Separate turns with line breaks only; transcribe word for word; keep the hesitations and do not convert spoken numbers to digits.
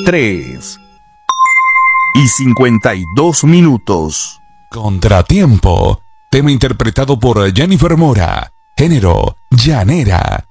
tres y cincuenta y dos minutos.
Contratiempo, tema interpretado por Jennifer Mora, género llanera.